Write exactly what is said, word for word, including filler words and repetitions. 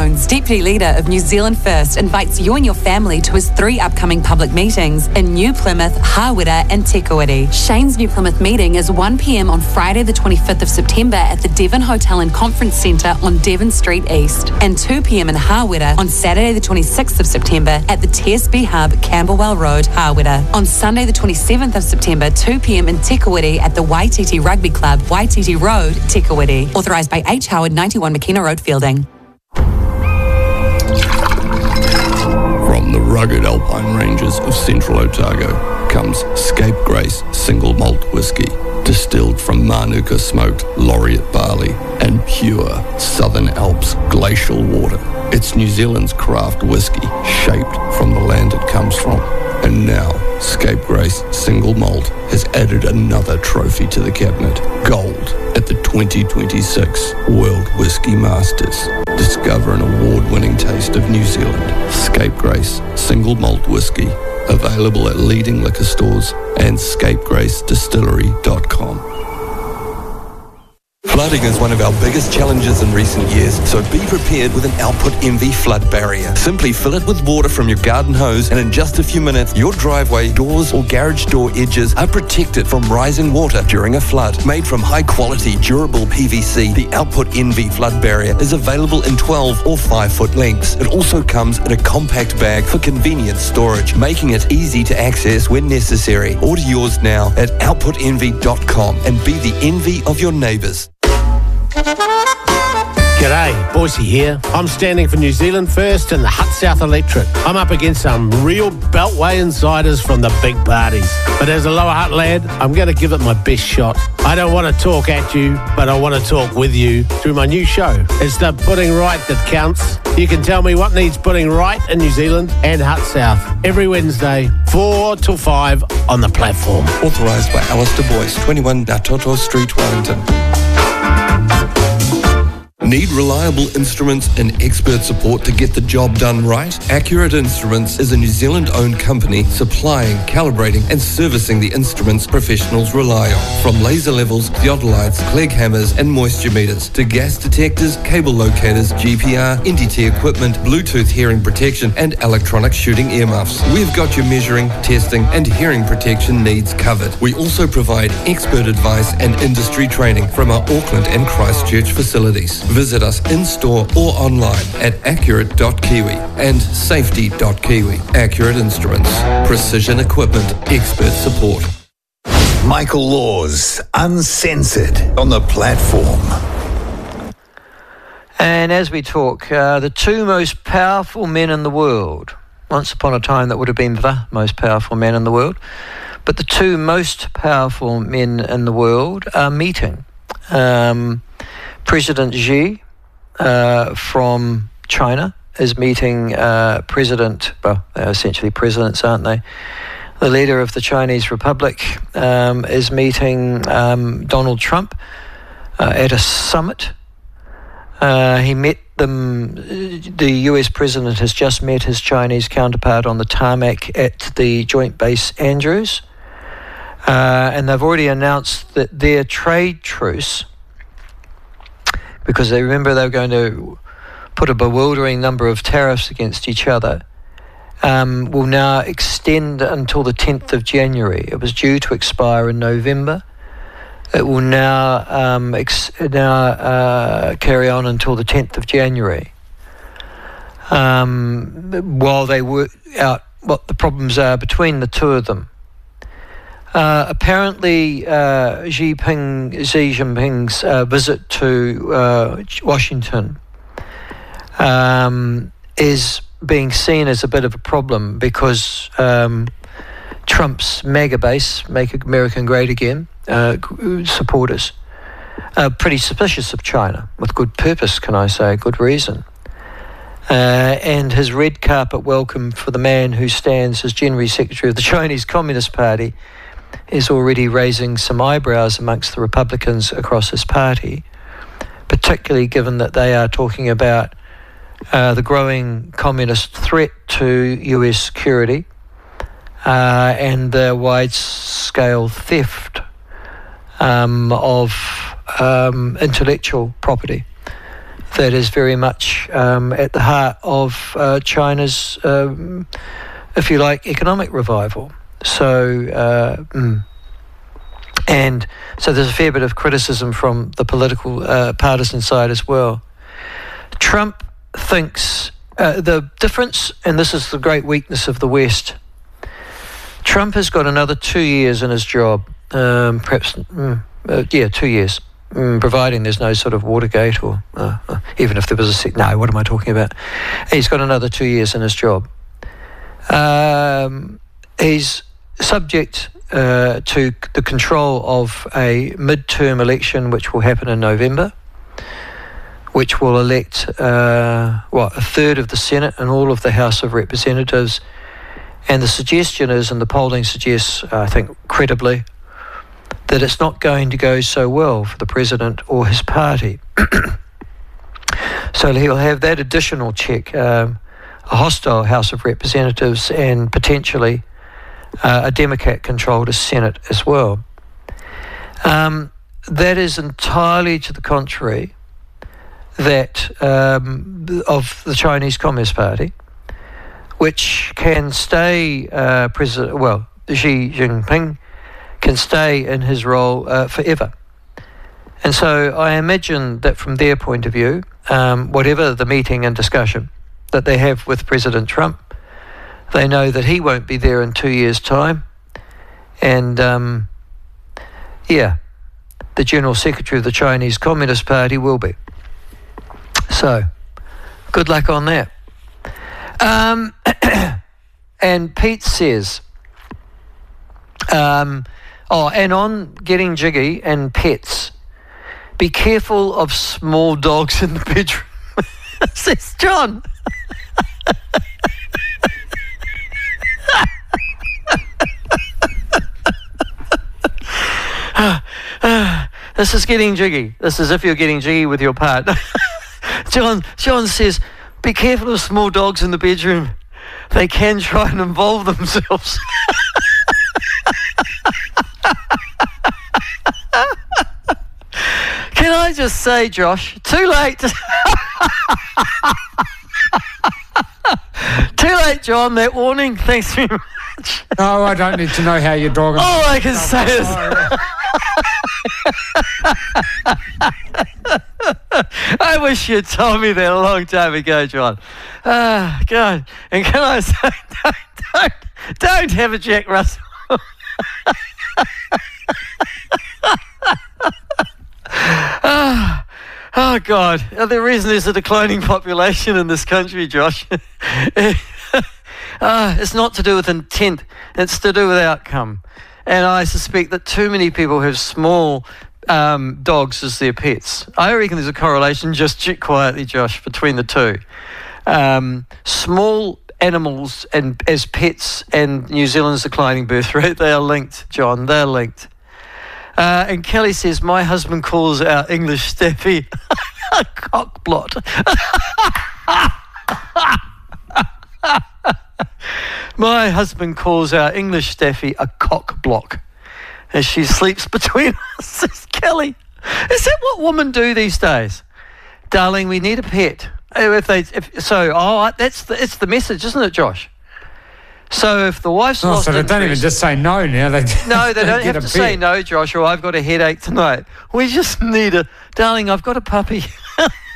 Jones, Deputy Leader of New Zealand First, invites you and your family to his three upcoming public meetings in New Plymouth, Hawera and Te Kuiti. Shane's New Plymouth meeting is one p.m. on Friday the twenty-fifth of September at the Devon Hotel and Conference Centre on Devon Street East, and two p.m. in Hawera on Saturday the twenty-sixth of September at the T S B Hub, Camberwell Road, Hawera. On Sunday the twenty-seventh of September, two p.m. in Te Kuiti at the Waititi Rugby Club, Waititi Road, Te Kuiti. Authorised by H. Howard, ninety-one McKenna Road, Fielding. From the rugged alpine ranges of central Otago comes Scapegrace Single Malt Whisky, distilled from Manuka smoked laureate barley and pure Southern Alps glacial water. It's New Zealand's craft whisky, shaped from the land it comes from. And now, Scapegrace Single Malt has added another trophy to the cabinet, gold, at the twenty twenty-six World Whisky Masters. Discover an award-winning taste of New Zealand. Scapegrace Single Malt Whisky, available at leading liquor stores and scapegrace distillery dot com. Flooding is one of our biggest challenges in recent years, so be prepared with an Output Envy flood barrier. Simply fill it with water from your garden hose, and in just a few minutes, your driveway, doors or garage door edges are protected from rising water during a flood. Made from high-quality, durable P V C, the Output Envy flood barrier is available in twelve or five foot lengths. It also comes in a compact bag for convenient storage, making it easy to access when necessary. Order yours now at output envy dot com and be the envy of your neighbours. G'day, Boise here. I'm standing for New Zealand First and the Hutt South Electorate. I'm up against some real Beltway insiders from the big parties. But as a Lower Hutt lad, I'm going to give it my best shot. I don't want to talk at you, but I want to talk with you through my new show. It's the Putting Right that counts. You can tell me what needs putting right in New Zealand and Hutt South every Wednesday, four till five on the platform. Authorised by Alistair Boyce, twenty-one Natoto Street, Wellington. Need reliable instruments and expert support to get the job done right? Accurate Instruments is a New Zealand-owned company supplying, calibrating and servicing the instruments professionals rely on. From laser levels, theodolites, Clegg hammers and moisture meters to gas detectors, cable locators, G P R, N D T equipment, Bluetooth hearing protection and electronic shooting earmuffs. We've got your measuring, testing and hearing protection needs covered. We also provide expert advice and industry training from our Auckland and Christchurch facilities. Visit us in-store or online at accurate dot kiwi and safety dot kiwi. Accurate Instruments. Precision equipment. Expert support. Michael Laws, Uncensored, on the platform. And as we talk, uh, the two most powerful men in the world. Once upon a time that would have been the most powerful men in the world. But the two most powerful men in the world are meeting. Um... President Xi uh, from China is meeting uh, President, well, they're essentially presidents, aren't they? The leader of the Chinese Republic um, is meeting um, Donald Trump uh, at a summit. Uh, he met them, the U S president has just met his Chinese counterpart on the tarmac at the Joint Base Andrews. Uh, and they've already announced that their trade truce, because they remember they were going to put a bewildering number of tariffs against each other, um, will now extend until the tenth of January. It was due to expire in November. It will now um, ex- now uh, carry on until the tenth of January, um, while they work out what the problems are between the two of them. Uh, apparently, uh, Xi Jinping, Xi Jinping's uh, visit to uh, Washington um, is being seen as a bit of a problem because um, Trump's MAGA base, Make America Great Again, uh, supporters, are pretty suspicious of China, with good purpose, can I say, good reason. Uh, and his red carpet welcome for the man who stands as General Secretary of the Chinese Communist Party is already raising some eyebrows amongst the Republicans across his party, particularly given that they are talking about uh, the growing communist threat to U S security uh, and the wide-scale theft um, of um, intellectual property that is very much um, at the heart of uh, China's, um, if you like, economic revival. So, uh, mm. and so there's a fair bit of criticism from the political uh, partisan side as well. Trump thinks uh, the difference, and this is the great weakness of the West, Trump has got another two years in his job, um, perhaps, mm, uh, yeah, two years. Mm, providing there's no sort of Watergate or uh, uh, even if there was a sec- no, what am I talking about? He's got another two years in his job. Um, he's subject uh, to the control of a mid-term election which will happen in November, which will elect uh, what a third of the Senate and all of the House of Representatives. And the suggestion is, and the polling suggests, uh, I think credibly, that it's not going to go so well for the president or his party. So he'll have that additional check, um, a hostile House of Representatives and potentially uh, a Democrat-controlled Senate as well. Um, that is entirely to the contrary that um, of the Chinese Communist Party, which can stay uh, president. Well, Xi Jinping can stay in his role uh, forever. And so I imagine that from their point of view, um, whatever the meeting and discussion that they have with President Trump, they know that he won't be there in two years' time. And, um, yeah, the General Secretary of the Chinese Communist Party will be. So, good luck on that. Um, and Pete says... Um, Oh, and on getting jiggy and pets, be careful of small dogs in the bedroom, says John. This is getting jiggy. This is if you're getting jiggy with your partner. John, John says, be careful of small dogs in the bedroom. They can try and involve themselves. Can I just say, Josh, too late. Too late, John, that warning. Thanks very much. No, I don't need to know how your dog... All I can say is... I wish you'd told me that a long time ago, John. Ah, God. And can I say, don't, don't, don't have a Jack Russell. oh, oh God, the reason there's a declining population in this country, Josh, uh, it's not to do with intent, it's to do with outcome. And I suspect that too many people have small um, dogs as their pets. I reckon there's a correlation, just check quietly, Josh, between the two. Um, small animals and as pets and New Zealand's declining birth rate, they are linked, John, they're linked. Uh, and Kelly says, my husband calls our English Staffy a cockblot. My husband calls our English Staffy a cock block as she sleeps between us, says Kelly. Is that what women do these days? Darling, we need a pet. If they, if, so, oh, that's the, it's the message, isn't it, Josh? So if the wife's oh, lost so they interest, don't even just say no now. They no, they don't have to pet. say no, Josh, or I've got a headache tonight. We just need a, darling, I've got a puppy.